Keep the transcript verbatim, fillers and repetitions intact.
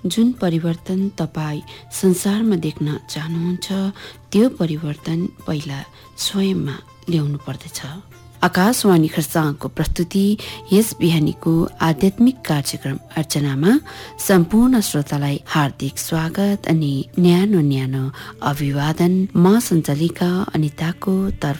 जुन परिवर्तन तपाईँ संसारमा देख्न चाहनुहुन्छ त्यो परिवर्तन पहिला स्वयंमा ल्याउनु पर्दछ। आकाशवाणी खरसाङको प्रस्तुति यस बिहानीको आध्यात्मिक कार्यक्रम अर्चनामा सम्पूर्ण श्रोतालाई हार्दिक स्वागत अनि न्यानो न्यानो अभिवादन म सञ्चालिका अनिताको तर्फ